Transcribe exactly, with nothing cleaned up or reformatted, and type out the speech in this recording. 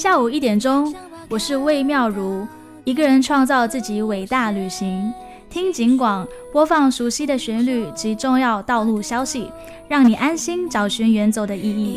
下午一点钟，我是魏妙如，一个人创造自己伟大旅行。听警广，播放熟悉的旋律及重要道路消息，让你安心找寻远走的意义。